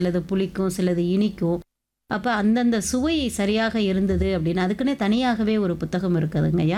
சிலது புளிக்கும், சிலது இனிக்கும். அப்ப அந்தந்த சுவை சரியாக இருந்தது அப்படின்னு அதுக்குன்னே தனியாகவே ஒரு புத்தகம் இருக்குதுங்கய்யா.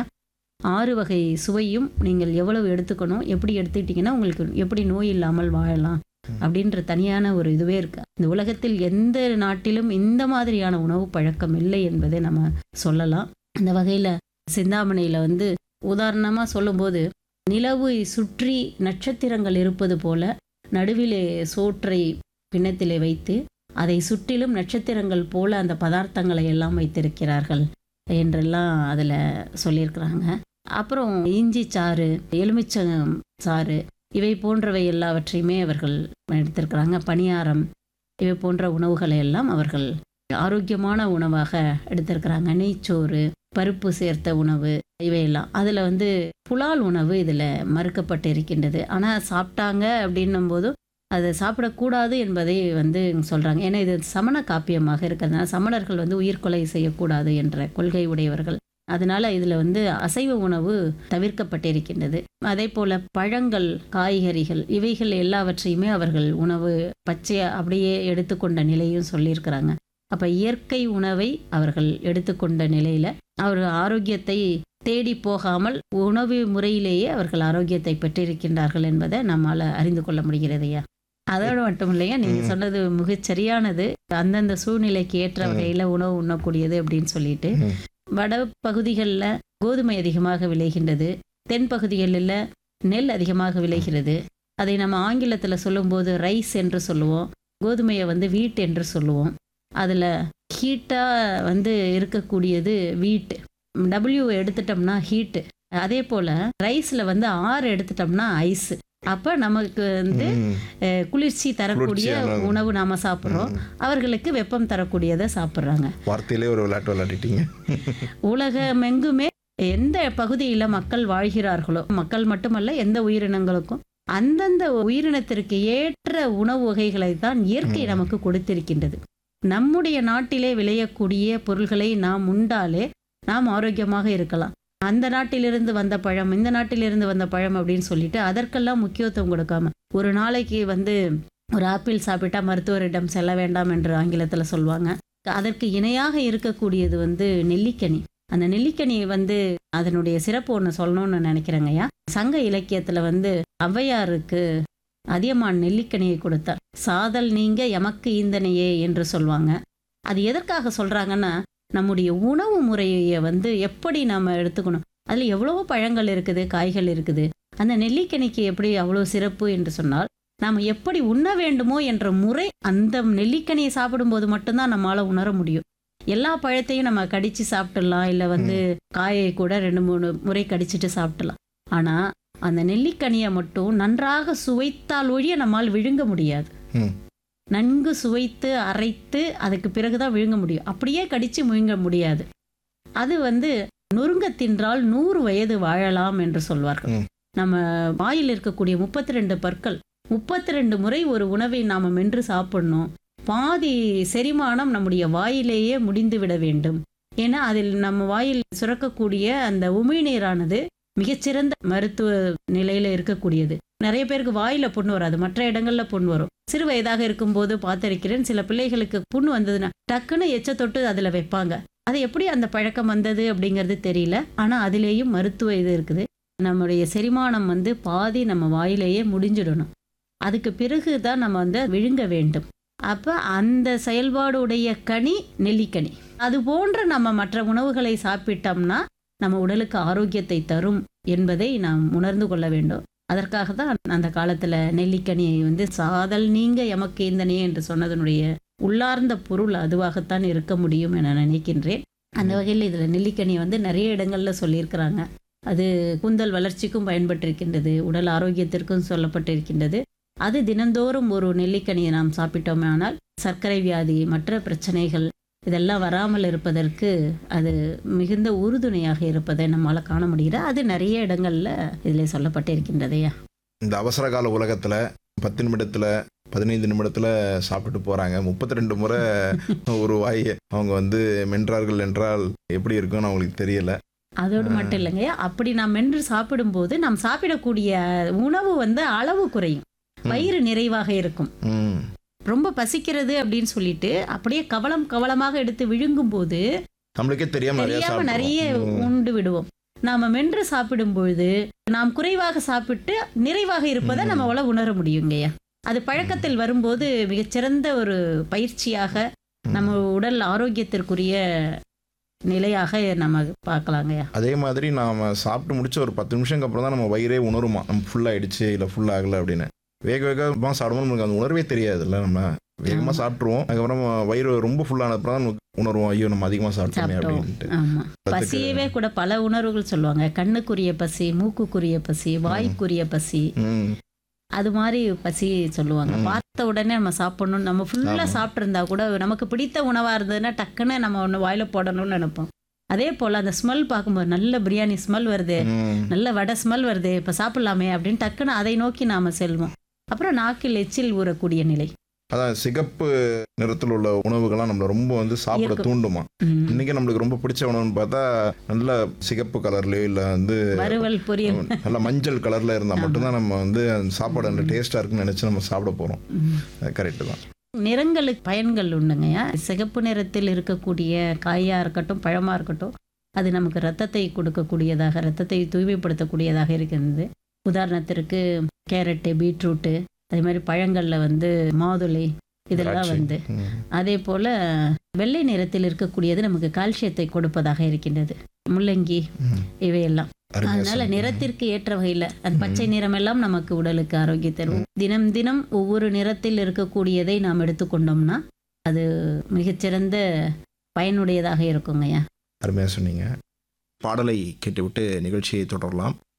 6 வகை சுவையும் நீங்கள் எவ்வளவு எடுத்துக்கணும், எப்படி எடுத்துக்கிட்டீங்கன்னா உங்களுக்கு எப்படி நோய் இல்லாமல் வாழலாம் அப்படின்ற தனியான ஒரு இதுவே இருக்கு. இந்த உலகத்தில் எந்த நாட்டிலும் இந்த மாதிரியான உணவு பழக்கம் இல்லை என்பதை நம்ம சொல்லலாம். அந்த வகையில சிந்தாமணியில வந்து உதாரணமா சொல்லும்போது, நிலவை சுற்றி நட்சத்திரங்கள் இருப்பது போல நடுவிலே சோற்றை பின்னத்திலே வைத்து அதை சுற்றிலும் நட்சத்திரங்கள் போல அந்த பதார்த்தங்களை எல்லாம் வைத்திருக்கிறார்கள் என்றெல்லாம் அதில் சொல்லியிருக்கிறாங்க. அப்புறம் இஞ்சி சாறு, எலுமிச்சம் சாறு இவை போன்றவை எல்லாவற்றையுமே அவர்கள் எடுத்திருக்கிறாங்க. பணியாரம் இவை போன்ற உணவுகளை எல்லாம் அவர்கள் ஆரோக்கியமான உணவாக எடுத்திருக்கிறாங்க. நெய்ச்சோறு, பருப்பு சேர்த்த உணவு இவையெல்லாம். அதில் வந்து புலால் உணவு இதில் மறுக்கப்பட்டு இருக்கின்றது. ஆனால் சாப்பிட்டாங்க அப்படின்னும் போது அதை சாப்பிடக்கூடாது என்பதை வந்து சொல்கிறாங்க. ஏன்னா இது சமண காப்பியமாக இருக்கிறதுனால சமணர்கள் வந்து உயிர்கொலை செய்யக்கூடாது என்ற கொள்கை உடையவர்கள். அதனால இதில் வந்து அசைவ உணவு தவிர்க்கப்பட்டிருக்கின்றது. அதே போல் பழங்கள், காய்கறிகள் இவைகள் எல்லாவற்றையுமே அவர்கள் உணவு பச்சையை அப்படியே எடுத்துக்கொண்ட நிலையும் சொல்லியிருக்கிறாங்க. அப்போ இயற்கை உணவை அவர்கள் எடுத்துக்கொண்ட நிலையில் அவர் ஆரோக்கியத்தை தேடி போகாமல் உணவு முறையிலேயே அவர்கள் ஆரோக்கியத்தை பெற்றிருக்கின்றார்கள் என்பதை நம்மால் அறிந்து கொள்ள முடிகிறதையா. அதோடு மட்டும் இல்லையா, நீங்கள் சொன்னது மிகச்சரியானது. அந்தந்த சூழ்நிலைக்கு ஏற்ற வகையில் உணவு உண்ணக்கூடியது அப்படின்னு சொல்லிட்டு, வட பகுதிகளில் கோதுமை அதிகமாக விளைகின்றது, தென் பகுதிகளில் நெல் அதிகமாக விளைகிறது. அதை நம்ம ஆங்கிலத்தில் சொல்லும்போது ரைஸ் என்று சொல்லுவோம், கோதுமையை வந்து வீட் என்று சொல்லுவோம். அதில் ஹீட்டாக வந்து இருக்கக்கூடியது வீட்டு, டபிள்யூ எடுத்துட்டோம்னா ஹீட்டு. அதே போல் ரைஸில் வந்து ஆர் எடுத்துட்டோம்னா ஐஸு. அப்போ நமக்கு வந்து குளிர்ச்சி தரக்கூடிய உணவு நாம் சாப்பிட்றோம், அவர்களுக்கு வெப்பம் தரக்கூடியதை சாப்பிட்றாங்க. வார்த்தையிலே ஒரு விளையாட்டு விளையாடிட்டீங்க. உலகமெங்குமே எந்த பகுதியில் மக்கள் வாழ்கிறார்களோ, மக்கள் மட்டுமல்ல எந்த உயிரினங்களுக்கும் அந்தந்த உயிரினத்திற்கு ஏற்ற உணவு வகைகளை தான் இயற்கை நமக்கு கொடுத்திருக்கின்றது. நம்முடைய நாட்டிலே விளையக்கூடிய பொருள்களை நாம் உண்டாலே நாம் ஆரோக்கியமாக இருக்கலாம். அந்த நாட்டிலிருந்து வந்த பழம், இந்த நாட்டிலிருந்து வந்த பழம் அப்படின்னு சொல்லிட்டு அதற்கெல்லாம் முக்கியத்துவம் கொடுக்காம, ஒரு நாளைக்கு வந்து ஒரு ஆப்பிள் சாப்பிட்டா மருத்துவரிடம் செல்ல வேண்டாம் என்று ஆங்கிலத்தில் சொல்லுவாங்க. அதற்கு இணையாக இருக்கக்கூடியது வந்து நெல்லிக்கனி. அந்த நெல்லிக்கனி வந்து அதனுடைய சிறப்பு ஒன்று சொல்லணும்னு நினைக்கிறேங்கய்யா. சங்க இலக்கியத்தில் வந்து ஔவையாருக்கு அதியமான் நெல்லிக்கனியை கொடுத்தார். சாதல் நீங்க எமக்கு ஈந்தனையே என்று சொல்லுவாங்க. அது எதற்காக சொல்றாங்கன்னா, நம்முடைய உணவு முறையை வந்து எப்படி நம்ம எடுத்துக்கணும், அதில் எவ்வளவோ பழங்கள் இருக்குது, காய்கள் இருக்குது. அந்த நெல்லிக்கனிக்கு எப்படி அவ்வளோ சிறப்பு என்று சொன்னால், நாம் எப்படி உண்ண வேண்டுமோ என்ற முறை அந்த நெல்லிக்கனியை சாப்பிடும்போது மட்டும்தான் நம்மளால் உணர முடியும். எல்லா பழத்தையும் நம்ம கடிச்சு சாப்பிட்டுடலாம், இல்லை வந்து காயை கூட 2-3 முறை கடிச்சிட்டு சாப்பிடலாம். ஆனால் அந்த நெல்லிக்கனியை மட்டும் நன்றாக சுவைத்தால் ஒழிய நம்மால் விழுங்க முடியாது. நன்கு சுவைத்து அரைத்து அதுக்கு பிறகுதான் விழுங்க முடியும். அப்படியே கடிச்சு முழுங்க முடியாது. அது வந்து நொறுங்க தின்றால் 100 வயது வாழலாம் என்று சொல்வார்கள். நம்ம வாயில் இருக்கக்கூடிய 32 பற்கள் 32 முறை ஒரு உணவை நாம் மென்று சாப்பிடணும். பாதி செரிமானம் நம்முடைய வாயிலேயே முடிந்து விட வேண்டும். ஏன்னா அதில் நம்ம வாயில் சுரக்கக்கூடிய அந்த உமிழ்நீரானது மிகச்சிறந்த மருத்துவ நிலையில இருக்கக்கூடியது. நிறைய பேருக்கு வாயில புண்ணு வராது, மற்ற இடங்கள்ல புண்ணு வரும். சிறு வயதாக இருக்கும்போது பார்த்திருக்கிறேன், சில பிள்ளைகளுக்கு புண்ணு வந்ததுன்னா டக்குன்னு எச்ச தொட்டு அதுல வைப்பாங்க. அது எப்படி அந்த பழக்கம் வந்தது அப்படிங்கிறது தெரியல. ஆனா அதிலேயும் மருத்துவ இது இருக்குது. நம்முடைய செரிமானம் வந்து பாதி நம்ம வாயிலேயே முடிஞ்சிடணும். அதுக்கு பிறகுதான் நம்ம வந்து விழுங்க வேண்டும். அப்ப அந்த செயல்பாடு உடைய கனி நெல்லிக்கனி. அது போன்ற நம்ம மற்ற உணவுகளை சாப்பிட்டோம்னா நம்ம உடலுக்கு ஆரோக்கியத்தை தரும் என்பதை நாம் உணர்ந்து கொள்ள வேண்டும். அதற்காக தான் அந்த காலத்துல நெல்லிக்கனியை வந்து சாதல் நீங்க எமக்கு ஈந்தனையே என்று சொன்னதனுடைய உள்ளார்ந்த பொருள் அதுவாகத்தான் இருக்க முடியும் என நினைக்கின்றேன். அந்த வகையில் இதுல நெல்லிக்கனியை வந்து நிறைய இடங்கள்ல சொல்லியிருக்கிறாங்க. அது கூந்தல் வளர்ச்சிக்கும் பயன்பட்டிருக்கின்றது, உடல் ஆரோக்கியத்திற்கும் சொல்லப்பட்டிருக்கின்றது. அது தினந்தோறும் ஒரு நெல்லிக்கனியை நாம் சாப்பிட்டோமானால் சர்க்கரை வியாதி, மற்ற பிரச்சனைகள் இதெல்லாம் வராமல் இருப்பதற்கு அது மிகுந்த உறுதுணையாக இருப்பதை நம்மளால் காண முடிகிறது. அது நிறைய இடங்கள்ல இதில் சொல்லப்பட்டு இருக்கின்றதையா. இந்த அவசர கால உலகத்தில் 10 நிமிடத்தில் 15 நிமிடத்தில் சாப்பிட்டு போகிறாங்க. 32 முறை ஒரு வாய் அவங்க வந்து மென்றார்கள் என்றால் எப்படி இருக்குன்னு அவங்களுக்கு தெரியல. அதோடு மட்டும் இல்லைங்க, அப்படி நாம் மென்று சாப்பிடும்போது நாம் சாப்பிடக்கூடிய உணவு வந்து அளவு குறையும், வயிறு நிறைவாக இருக்கும். ரொம்ப பசிக்கிறது அப்படின்னு சொல்லிட்டு அப்படியே கவலமாக எடுத்து விழுங்கும் போது நம்மளுக்கே தெரியாம நிறைய உண்டு விடுவோம். நாம மென்று சாப்பிடும் பொழுது நாம் குறைவாக சாப்பிட்டு நிறைவாக இருப்பதை நம்மளால உணர முடியுங்கய்யா. அது பழக்கத்தில் வரும்போது மிகச்சிறந்த ஒரு பயிற்சியாக நம்ம உடல் ஆரோக்கியத்திற்குரிய நிலையாக நம்ம பார்க்கலாங்கய்யா. அதே மாதிரி நாம சாப்பிட்டு முடிச்ச ஒரு 10 நிமிஷம் அப்புறம் தான் நம்ம வயிறே உணருமா நம்ம ஃபுல் ஆயிடுச்சு இல்லை ஃபுல் ஆகலை அப்படின்னு. வேகமாக சாப்பிடும்போது நமக்கு அந்த உணர்வே தெரியாதுல்ல. நம்ம வேகமாக சாப்பிட்ருவோம், அதுக்கப்புறம் வயிறு ரொம்ப ஃபுல்லானதுக்கு தான் நமக்கு உணர்வோம், ஐயோ நம்ம அதிகமாக சாப்பிட்டோமே அப்படின்ட்டு. ஆமா, பசியவே கூட பல உணர்வுகள் சொல்லுவாங்க. கண்ணுக்குரிய பசி, மூக்குக்குரிய பசி, வாய்க்குரிய பசி, அது மாதிரி பசி சொல்லுவாங்க. பார்த்த உடனே நம்ம சாப்பிடணும். நம்ம ஃபுல்லா சாப்பிட்டு இருந்தா கூட நமக்கு பிடித்த உணவா இருந்ததுன்னா டக்குன்னு நம்ம ஒன்று வாயில போடணும்னு நினைப்போம். அதே போல அந்த ஸ்மெல் பார்க்கும்போது நல்ல பிரியாணி ஸ்மெல் வருது, நல்ல வடை ஸ்மெல் வருது, இப்ப சாப்பிடலாமே அப்படின்னு டக்குன்னு அதை நோக்கி நாம செல்வோம். அப்புறம் நாக்கில் எச்சில் ஊறக்கூடிய நிலை. அதான் சிகப்பு நிறத்தில் உள்ள உணவுகள்லாம் நம்மள ரொம்ப வந்து சாப்பிட தூண்டுமா. இன்னைக்கு நம்மளுக்கு ரொம்ப பிடிச்ச உணவுன்னு பார்த்தா நல்ல சிகப்பு கலர்லயோ இல்லை வந்து வறுவல் பொரியல் நல்ல மஞ்சள் கலர்ல இருந்தா மட்டும்தான் நம்ம வந்து அந்த சாப்பாடு அந்த டேஸ்டா இருக்குன்னு நினைச்சு நம்ம சாப்பிட போறோம். கரெக்டு தான். நிறங்களுக்கு பயன்கள் உண்டுங்கய்யா. சிகப்பு நிறத்தில் இருக்கக்கூடிய காயா இருக்கட்டும், பழமா இருக்கட்டும், அது நமக்கு ரத்தத்தை கொடுக்கக்கூடியதாக, ரத்தத்தை தூய்மைப்படுத்தக்கூடியதாக இருக்கிறது. உதாரணத்திற்கு கேரட்டு, பீட்ரூட்டு, அதே மாதிரி பழங்கள்ல வந்து மாதுளை, இதெல்லாம் வந்து அதே போல வெள்ளை நிறத்தில் இருக்கக்கூடியது நமக்கு கால்சியத்தை கொடுப்பதாக இருக்கின்றது. முள்ளங்கி, இவையெல்லாம். அதனால நிறத்திற்கு ஏற்ற வகையில அந்த பச்சை நிறம் எல்லாம் நமக்கு உடலுக்கு ஆரோக்கியம் தரும். தினம் தினம் ஒவ்வொரு நிறத்தில் இருக்கக்கூடியதை நாம் எடுத்துக்கொண்டோம்னா அது மிகச்சிறந்த பயனுடையதாக இருக்குங்கய்யா. அருமையா சொன்னீங்க. பாடலை கேட்டுவிட்டு நிகழ்ச்சியை தொடரலாம்.